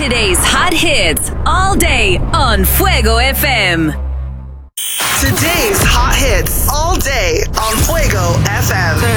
Today's hot hits all day on Fuego FM. Today's hot hits all day on Fuego FM.